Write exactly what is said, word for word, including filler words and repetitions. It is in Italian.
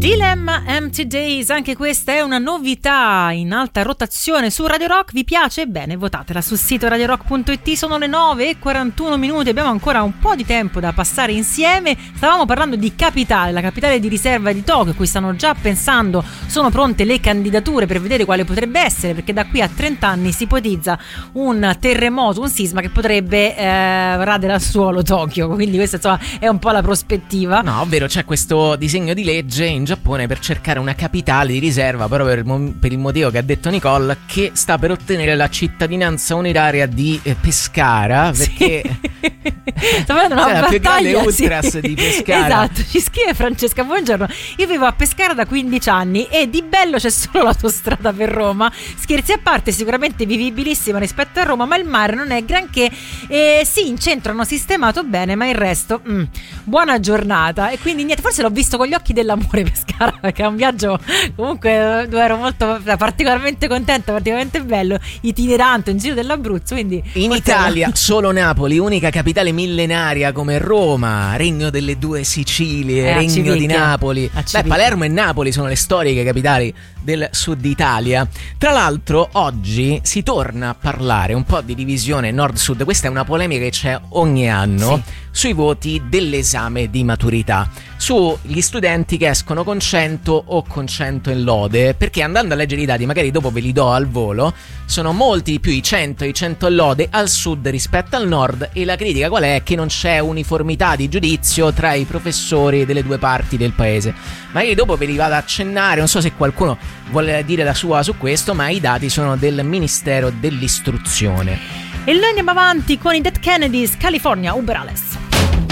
Dilemma Empty Days, anche questa è una novità in alta rotazione su Radio Rock. Vi piace? Bene, votatela sul sito radio rock punto it. Sono le nove e quarantuno minuti, abbiamo ancora un po' di tempo da passare insieme. Stavamo parlando di capitale, la capitale di riserva di Tokyo, cui stanno già pensando, sono pronte le candidature per vedere quale potrebbe essere, perché da qui a trenta anni si ipotizza un terremoto, un sisma che potrebbe eh, radere al suolo Tokyo, quindi questa insomma è un po' la prospettiva. No, ovvero c'è questo disegno di legge in Giappone per cercare una capitale di riserva, proprio per il, mo- per il motivo che ha detto Nicole, che sta per ottenere la cittadinanza onoraria di eh, Pescara, perché sì. sta facendo una cioè, battaglia, la più grande ultras sì. di Pescara. Esatto, ci scrive Francesca: buongiorno, io vivo a Pescara da quindici anni e di bello c'è solo l'autostrada per Roma. Scherzi a parte, sicuramente vivibilissima rispetto a Roma, ma il mare non è granché. E sì, in centro hanno sistemato bene, ma il resto mm, buona giornata. E quindi niente, forse l'ho visto con gli occhi dell'amore Pescara, che è un viaggio comunque dove ero molto particolarmente contenta, particolarmente bello, itinerante, in giro dell'Abruzzo, quindi in Italia era... solo Napoli, unica capitale millenaria come Roma, regno delle due Sicilie, eh, regno di Napoli. Beh, Palermo e Napoli sono le storiche capitali del sud Italia. Tra l'altro oggi si torna a parlare un po' di divisione nord-sud. Questa è una polemica che c'è ogni anno, sì, sui voti dell'esame di maturità, sugli studenti che escono con cento o con cento in lode, perché andando a leggere i dati, magari dopo ve li do al volo, sono molti di più i cento e i cento in lode al sud rispetto al nord, e la critica qual è? Che non c'è uniformità di giudizio tra i professori delle due parti del paese. Magari dopo ve li vado a accennare, non so se qualcuno vuole dire la sua su questo, ma i dati sono del Ministero dell'Istruzione. E noi andiamo avanti con i Dead Kennedys, California Uberales.